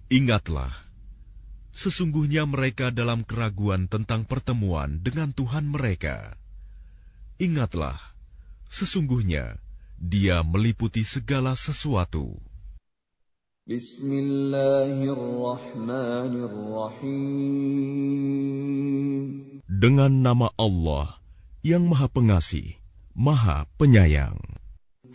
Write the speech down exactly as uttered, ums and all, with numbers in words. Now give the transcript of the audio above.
Ingatlah, sesungguhnya mereka dalam keraguan tentang pertemuan dengan Tuhan mereka. Ingatlah, sesungguhnya Dia meliputi segala sesuatu. Bismillahirrahmanirrahim. Dengan nama Allah yang Maha Pengasih, Maha Penyayang.